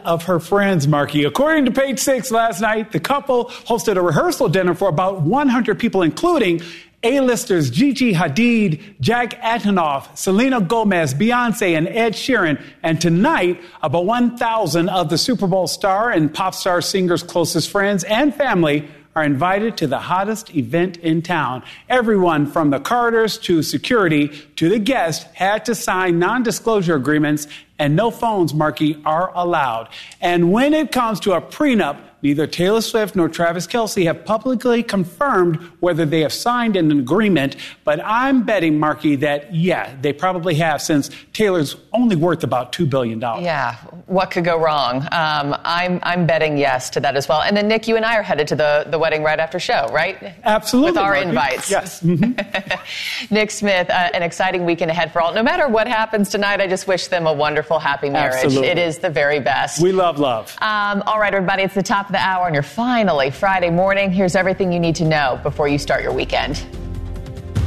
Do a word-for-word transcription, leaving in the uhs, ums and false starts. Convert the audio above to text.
of her friends, Marky. According to Page Six last night, the couple hosted a rehearsal dinner for about one hundred people, including A-listers Gigi Hadid, Jack Antonoff, Selena Gomez, Beyonce, and Ed Sheeran. And tonight, about one thousand of the Super Bowl star and pop star singer's closest friends and family are invited to the hottest event in town. Everyone from the Carters to security to the guests had to sign non-disclosure agreements, and no phones, Marky, are allowed. And when it comes to a prenup, neither Taylor Swift nor Travis Kelce have publicly confirmed whether they have signed an agreement, but I'm betting, Marky, that, yeah, they probably have, since Taylor's only worth about two billion dollars. Yeah, what could go wrong? Um, I'm I'm betting yes to that as well. And then, Nick, you and I are headed to the, the wedding right after show, right? Absolutely, with our Marky. invites. Yes. Mm-hmm. Nick Smith, uh, an exciting weekend ahead for all. No matter what happens tonight, I just wish them a wonderful, happy marriage. Absolutely. It is the very best. We love love. Um, all right, everybody, it's the top of the hour, and you're finally Friday morning. Here's everything you need to know before you start your weekend.